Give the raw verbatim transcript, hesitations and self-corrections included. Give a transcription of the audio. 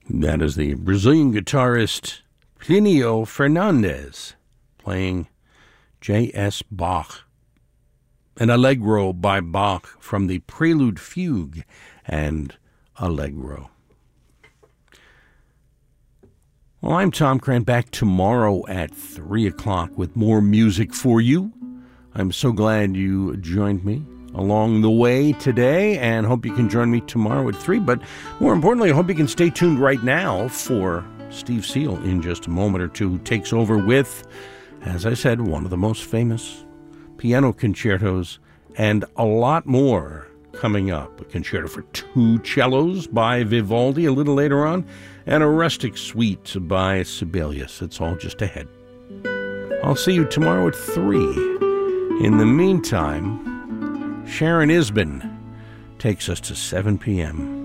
That is the Brazilian guitarist Plinio Fernandes playing J S. Bach, an Allegro by Bach from the Prelude Fugue and Allegro. Well, I'm Tom Cran, back tomorrow at three o'clock with more music for you. I'm so glad you joined me along the way today, and hope you can join me tomorrow at three. But more importantly, I hope you can stay tuned right now for Steve Seal in just a moment or two, who takes over with, as I said, one of the most famous piano concertos and a lot more coming up. A concerto for two cellos by Vivaldi a little later on, and a rustic suite by Sibelius. It's all just ahead. I'll see you tomorrow at three. In the meantime, Sharon Isbin takes us to seven p.m.